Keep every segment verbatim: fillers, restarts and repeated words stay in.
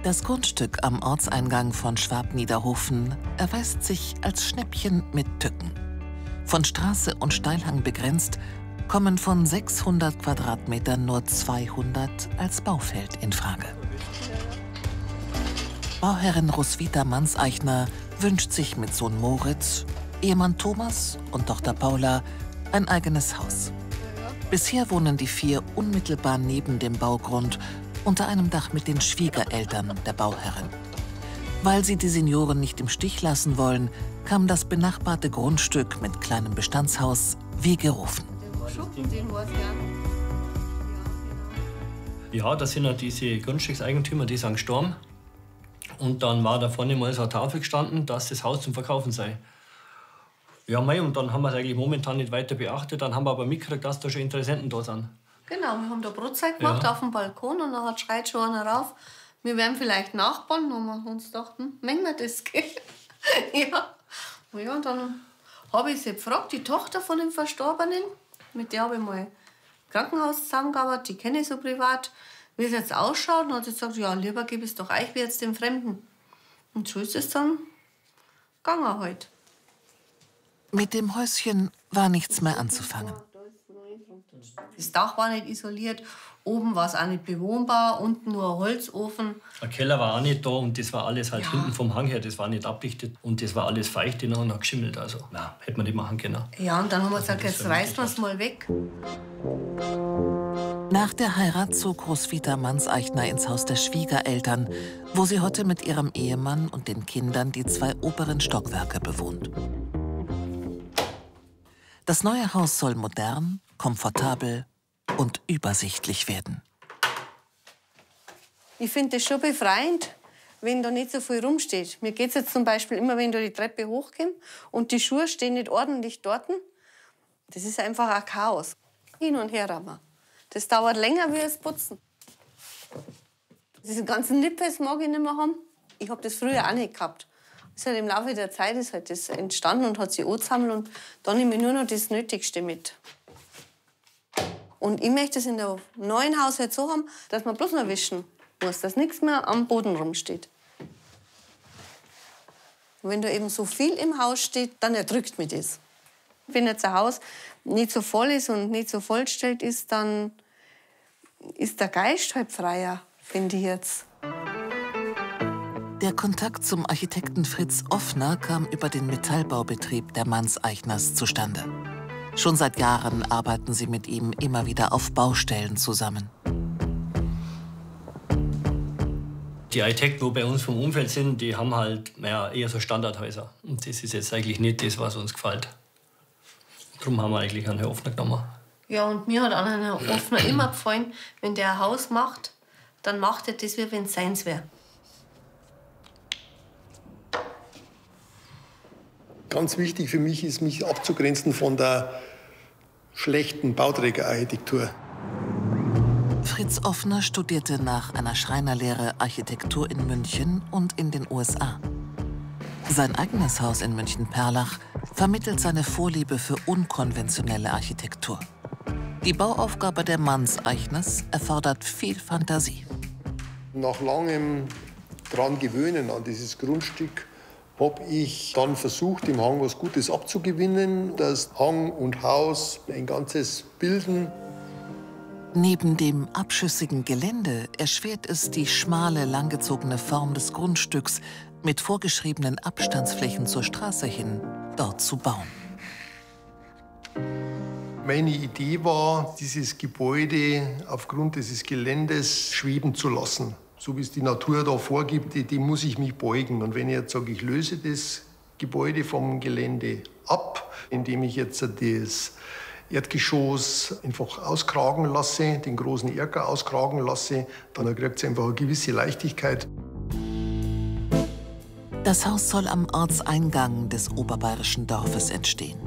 Das Grundstück am Ortseingang von Schwab-Niederhofen erweist sich als Schnäppchen mit Tücken. Von Straße und Steilhang begrenzt, kommen von sechshundert Quadratmetern nur zweihundert als Baufeld in Frage. Bauherrin Roswitha Manseichner wünscht sich mit Sohn Moritz, Ehemann Thomas und Tochter Paula ein eigenes Haus. Bisher wohnen die vier unmittelbar neben dem Baugrund unter einem Dach mit den Schwiegereltern der Bauherrin. Weil sie die Senioren nicht im Stich lassen wollen, kam das benachbarte Grundstück mit kleinem Bestandshaus wie gerufen. Ja, das sind ja diese Grundstückseigentümer, die sind gestorben. Und dann war da vorne mal so eine Tafel gestanden, dass das Haus zum Verkaufen sei. Ja, mei, und dann haben wir es eigentlich momentan nicht weiter beachtet. Dann haben wir aber mitgekriegt, dass da schon Interessenten da sind. Genau, wir haben da Brotzeit gemacht, ja, auf dem Balkon, und dann schreit schon einer rauf, wir wären vielleicht Nachbarn. Und wir uns dachten, mengen wir das, gell? Ja. Ja, und dann habe ich sie gefragt, die Tochter von dem Verstorbenen, mit der habe ich mal im Krankenhaus zusammengearbeitet, die kenne ich so privat, wie es jetzt ausschaut. Und dann hat sie gesagt, ja, lieber gebe ich es doch euch wie jetzt dem Fremden. Und so ist es dann gegangen halt. Mit dem Häuschen war nichts mehr anzufangen. Das Dach war nicht isoliert, oben war es auch nicht bewohnbar, unten nur ein Holzofen. Der Keller war auch nicht da und das war alles halt Ja. hinten vom Hang her, das war nicht abdichtet und das war alles feucht und hat geschimmelt. Also, nein, hätte man nicht machen können. Ja, und dann haben wir gesagt, das jetzt war reißen wir es wirklich mal weg. Nach der Heirat zog Roswitha Manseichner ins Haus der Schwiegereltern, wo sie heute mit ihrem Ehemann und den Kindern die zwei oberen Stockwerke bewohnt. Das neue Haus soll modern, komfortabel und übersichtlich werden. Ich finde es schon befreiend, wenn da nicht so viel rumsteht. Mir geht es jetzt zum Beispiel immer, wenn ich die Treppe hochkomme und die Schuhe stehen nicht ordentlich dort. Das ist einfach ein Chaos. Hin und her rammen. Das dauert länger wie das Putzen. Diese ganzen Nippes mag ich nicht mehr haben. Ich habe das früher auch nicht gehabt. Das ist halt im Laufe der Zeit ist halt das entstanden und hat sich angesammelt, und dann nehme ich nur noch das Nötigste mit. Und ich möchte es in der neuen Haus halt so haben, dass man bloß noch wischen muss, dass nichts mehr am Boden rumsteht. Und wenn da eben so viel im Haus steht, dann erdrückt mich das. Wenn jetzt ein Haus nicht so voll ist und nicht so vollgestellt ist, dann ist der Geist halt freier, finde ich jetzt. Der Kontakt zum Architekten Fritz Offner kam über den Metallbaubetrieb der Manseichners zustande. Schon seit Jahren arbeiten sie mit ihm immer wieder auf Baustellen zusammen. Die Architekten, die bei uns vom Umfeld sind, die haben halt naja, eher so Standardhäuser. Und das ist jetzt eigentlich nicht das, was uns gefällt. Darum haben wir eigentlich einen Herrn Offner genommen. Ja, und mir hat an Herrn Offner immer gefallen, wenn der ein Haus macht, dann macht er das, wie wenn es seins wäre. Ganz wichtig für mich ist, mich abzugrenzen von der schlechten Bauträgerarchitektur. Fritz Offner studierte nach einer Schreinerlehre Architektur in München und in den U S A. Sein eigenes Haus in München-Perlach vermittelt seine Vorliebe für unkonventionelle Architektur. Die Bauaufgabe der Manseichners erfordert viel Fantasie. Nach langem dran gewöhnen an dieses Grundstück habe ich dann versucht, dem Hang was Gutes abzugewinnen, dass Hang und Haus ein Ganzes bilden. Neben dem abschüssigen Gelände erschwert es die schmale, langgezogene Form des Grundstücks, mit vorgeschriebenen Abstandsflächen zur Straße hin, dort zu bauen. Meine Idee war, dieses Gebäude aufgrund dieses Geländes schweben zu lassen. So wie es die Natur da vorgibt, dem muss ich mich beugen. Und wenn ich jetzt sage, ich löse das Gebäude vom Gelände ab, indem ich jetzt das Erdgeschoss einfach auskragen lasse, den großen Erker auskragen lasse, dann kriegt es einfach eine gewisse Leichtigkeit. Das Haus soll am Ortseingang des oberbayerischen Dorfes entstehen.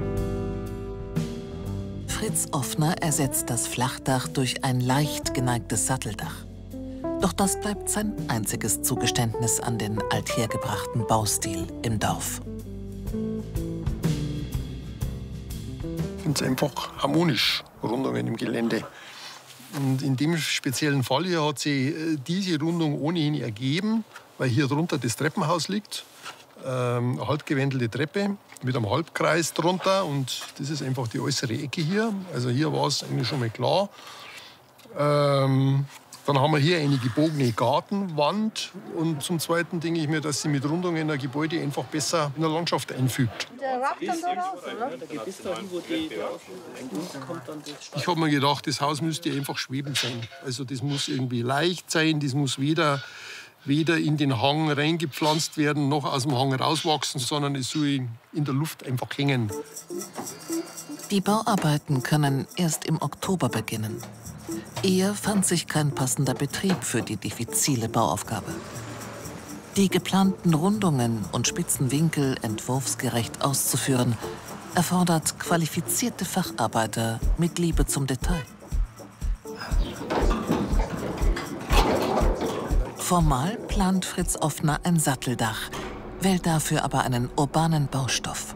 Fritz Offner ersetzt das Flachdach durch ein leicht geneigtes Satteldach. Doch das bleibt sein einziges Zugeständnis an den althergebrachten Baustil im Dorf. Ich finde es einfach harmonisch rundum in dem Gelände. Und in dem speziellen Fall hier hat sich diese Rundung ohnehin ergeben, weil hier drunter das Treppenhaus liegt. Ähm, eine halbgewändelte Treppe mit einem Halbkreis drunter. Und das ist einfach die äußere Ecke hier. Also hier war es eigentlich schon mal klar. Ähm, dann haben wir hier eine gebogene Gartenwand. Und zum Zweiten denke ich mir, dass sie mit Rundungen ein Gebäude einfach besser in der Landschaft einfügt. Der ragt dann da raus, oder? Ich habe mir gedacht, das Haus müsste einfach schwebend sein. Also das muss irgendwie leicht sein, das muss weder, weder in den Hang reingepflanzt werden, noch aus dem Hang rauswachsen, sondern es soll in der Luft einfach hängen. Die Bauarbeiten können erst im Oktober beginnen. Eher fand sich kein passender Betrieb für die diffizile Bauaufgabe. Die geplanten Rundungen und spitzen Winkel entwurfsgerecht auszuführen, erfordert qualifizierte Facharbeiter mit Liebe zum Detail. Formal plant Fritz Offner ein Satteldach, wählt dafür aber einen urbanen Baustoff.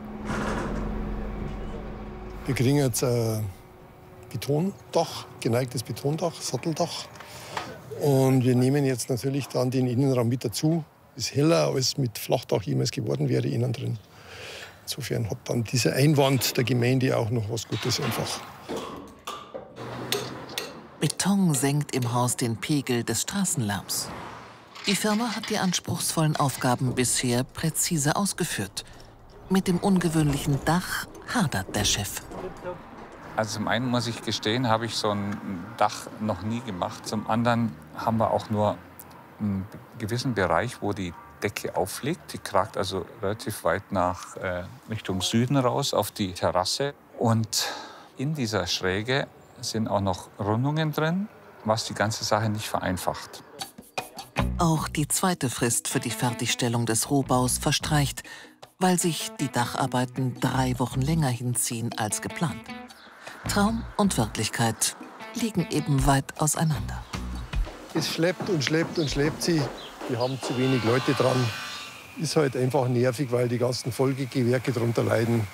Wir kriegen jetzt ein Betondach, geneigtes Betondach, Satteldach. Und wir nehmen jetzt natürlich dann den Innenraum mit dazu. Ist heller als mit Flachdach jemals geworden wäre innen drin. Insofern hat dann dieser Einwand der Gemeinde auch noch was Gutes einfach. Beton senkt im Haus den Pegel des Straßenlärms. Die Firma hat die anspruchsvollen Aufgaben bisher präzise ausgeführt. Mit dem ungewöhnlichen Dach hadert der Chef. Also zum einen muss ich gestehen, habe ich so ein Dach noch nie gemacht. Zum anderen haben wir auch nur einen gewissen Bereich, wo die Decke aufliegt. Die kragt also relativ weit nach äh, Richtung Süden raus auf die Terrasse. Und in dieser Schräge sind auch noch Rundungen drin, was die ganze Sache nicht vereinfacht. Auch die zweite Frist für die Fertigstellung des Rohbaus verstreicht, weil sich die Dacharbeiten drei Wochen länger hinziehen als geplant. Traum und Wirklichkeit liegen eben weit auseinander. Es schleppt und schleppt und schleppt sie. Wir haben zu wenig Leute dran. Ist halt einfach nervig, weil die ganzen Folgegewerke darunter leiden.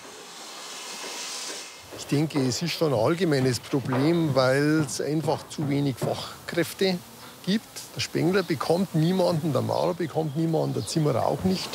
Ich denke, es ist schon ein allgemeines Problem, weil es einfach zu wenig Fachkräfte gibt. Der Spengler bekommt niemanden, der Maler bekommt niemanden, der Zimmerer auch nicht.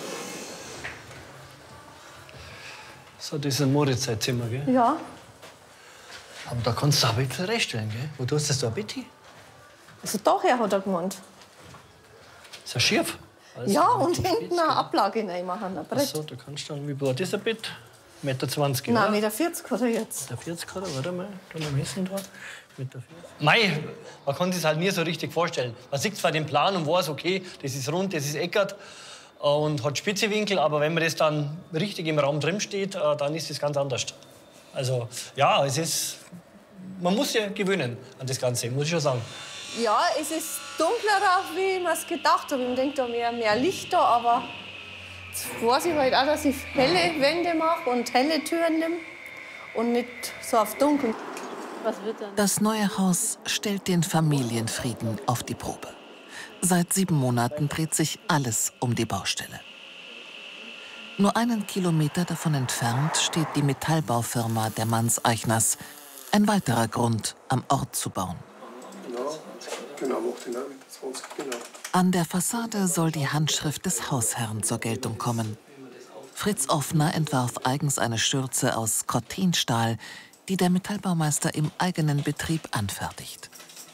So, das ist ein Moritz sein Zimmer, gell? Ja. Aber da kannst du auch ein bisschen reinstellen, gell? Wo tust du das da, Betty? Also daher hat er gemeint. Ist ja schief. Alles Ja, so und mit hinten eine Ablage reinmachen, ein Brett. So, da kannst du dann, wie breit ist ein Bett? eins Meter zwanzig, Nein, oder? eins Meter vierzig hat er jetzt. eins Meter vierzig hat er, warte mal, da noch messen dran. eins Meter vierzig. Mei, man kann sich das halt nie so richtig vorstellen. Man sieht zwar den Plan und weiß, okay, das ist rund, das ist eckert und hat spitze Winkel, aber wenn man das dann richtig im Raum drin steht, dann ist das ganz anders. Also ja, es ist, man muss sich gewöhnen an das Ganze, muss ich schon sagen. Ja, es ist dunkler, wie man es gedacht hat. Ich denke, da wäre mehr Licht da, aber jetzt weiß ich halt auch, dass ich helle Wände mache und helle Türen nehme und nicht so auf dunkel. Was wird dann? Das neue Haus stellt den Familienfrieden auf die Probe. Seit sieben Monaten dreht sich alles um die Baustelle. Nur einen Kilometer davon entfernt steht die Metallbaufirma der Manns-Eichners. Ein weiterer Grund, am Ort zu bauen. Genau, macht den zwanzig, genau. An der Fassade soll die Handschrift des Hausherrn zur Geltung kommen. Fritz Offner entwarf eigens eine Schürze aus Cortinstahl, die der Metallbaumeister im eigenen Betrieb anfertigt.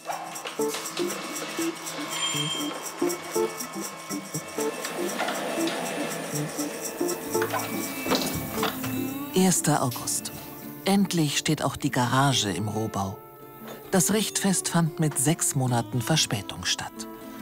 erster August. Endlich steht auch die Garage im Rohbau. Das Richtfest fand mit sechs Monaten Verspätung statt.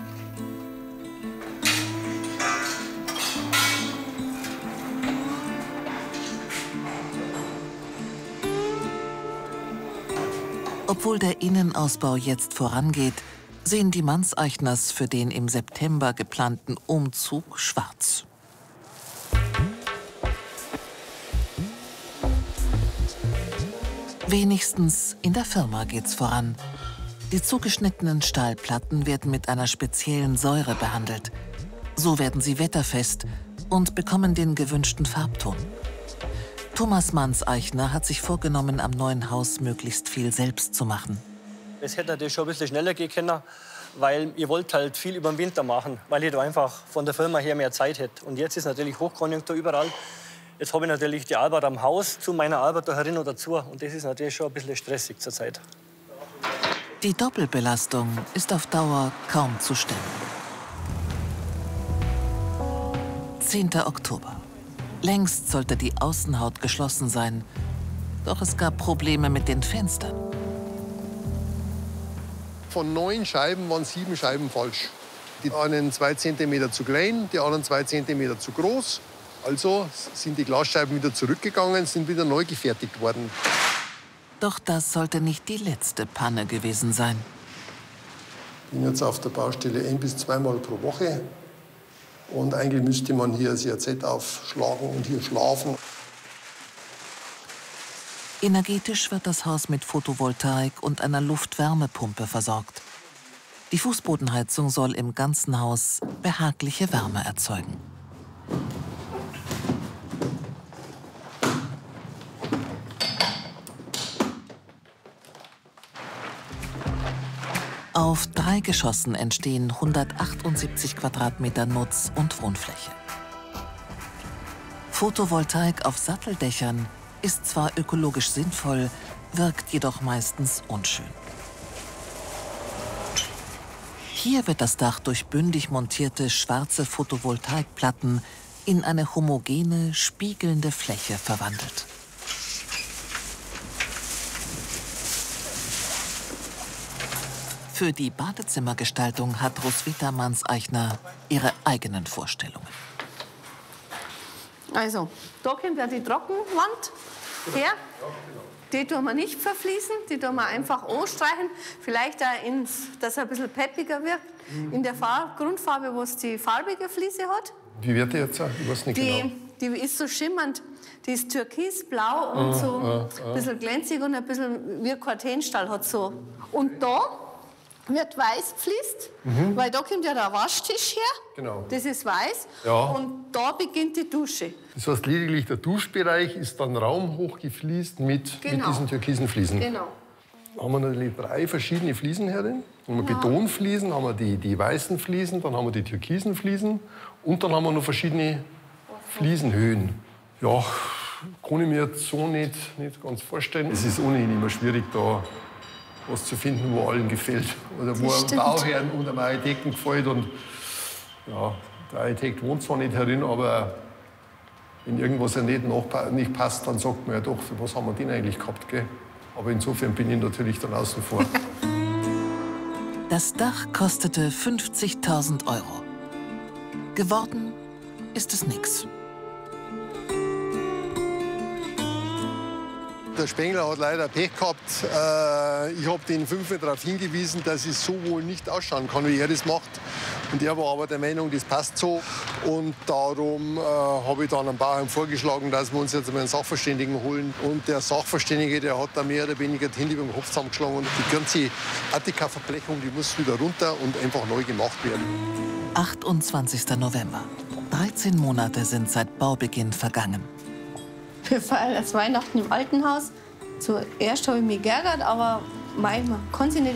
Obwohl der Innenausbau jetzt vorangeht, sehen die Manns-Eichners für den im September geplanten Umzug schwarz. Wenigstens in der Firma geht's voran. Die zugeschnittenen Stahlplatten werden mit einer speziellen Säure behandelt. So werden sie wetterfest und bekommen den gewünschten Farbton. Thomas Manns-Eichner hat sich vorgenommen, am neuen Haus möglichst viel selbst zu machen. Es hätte natürlich schon ein bisschen schneller gehen können, weil ihr wollt halt viel über den Winter machen, weil ich da einfach von der Firma her mehr Zeit hätte. Und jetzt ist natürlich Hochkonjunktur überall. Jetzt habe ich natürlich die Arbeit am Haus zu meiner Arbeit da herin oder dazu. Und das ist natürlich schon ein bisschen stressig zurzeit. Die Doppelbelastung ist auf Dauer kaum zu stemmen. zehnter Oktober. Längst sollte die Außenhaut geschlossen sein. Doch es gab Probleme mit den Fenstern. Von neun Scheiben waren sieben Scheiben falsch. Die einen zwei Zentimeter zu klein, die anderen zwei Zentimeter zu groß. Also sind die Glasscheiben wieder zurückgegangen, sind wieder neu gefertigt worden. Doch das sollte nicht die letzte Panne gewesen sein. Ich bin jetzt auf der Baustelle ein- bis zweimal pro Woche. Und eigentlich müsste man hier das J Z aufschlagen und hier schlafen. Energetisch wird das Haus mit Photovoltaik und einer Luftwärmepumpe versorgt. Die Fußbodenheizung soll im ganzen Haus behagliche Wärme erzeugen. Auf drei Geschossen entstehen hundertachtundsiebzig Quadratmeter Nutz- und Wohnfläche. Photovoltaik auf Satteldächern ist zwar ökologisch sinnvoll, wirkt jedoch meistens unschön. Hier wird das Dach durch bündig montierte schwarze Photovoltaikplatten in eine homogene, spiegelnde Fläche verwandelt. Für die Badezimmergestaltung hat Roswitha Manns-Eichner ihre eigenen Vorstellungen. Also, da kommt ja die Trockenwand her. Die tun wir nicht verfließen, die tun wir einfach anstreichen. Vielleicht auch, ins, dass er ein bisschen peppiger wirkt. In der Farb, Grundfarbe, wo es die farbige Fliese hat. Wie wird die jetzt? Ich weiß nicht Die, genau. die ist so schimmernd. Die ist türkisblau und Ah, so ah, ah. ein bisschen glänzig und ein bisschen wie Cortenstahl hat so. Und da wird weiß gefliest, Mhm. weil da kommt ja der Waschtisch her. Genau. Das ist weiß. Ja. Und da beginnt die Dusche. Das heißt, lediglich der Duschbereich ist dann raumhoch gefliest mit, Genau. mit diesen türkisen Fliesen. Genau. Da haben wir natürlich drei verschiedene Fliesen herin. Dann haben wir Betonfliesen, haben wir die, die weißen Fliesen, dann haben wir die türkisen Fliesen und dann haben wir noch verschiedene Fliesenhöhen. Ja, kann ich mir jetzt so nicht, nicht ganz vorstellen. Es ist ohnehin immer schwierig, da was zu finden, wo allen gefällt. Oder wo einem Bauherren und einem Architekten gefällt. Und, ja, der Architekt wohnt zwar nicht herin, aber wenn irgendwas ja nicht, nicht passt, dann sagt man ja doch, für was haben wir den eigentlich gehabt. Gell? Aber insofern bin ich natürlich dann außen vor. Das Dach kostete fünfzigtausend Euro. Geworden ist es nix. Der Spengler hat leider Pech gehabt. Äh, ich habe den Fünfer darauf hingewiesen, dass es so wohl nicht ausschauen kann, wie er das macht. Und er war aber der Meinung, das passt so. Und darum äh, habe ich dann einem Bauherrn vorgeschlagen, dass wir uns jetzt mal einen Sachverständigen holen. Und der Sachverständige, der hat da mehr oder weniger die Hände über den Kopf zusammengeschlagen. Und die ganze Attika-Verblechung, die muss wieder runter und einfach neu gemacht werden. achtundzwanzigster November. dreizehn Monate sind seit Baubeginn vergangen. Wir feiern das Weihnachten im alten Haus. Zuerst habe ich mich geärgert, aber mei, man kann sich nicht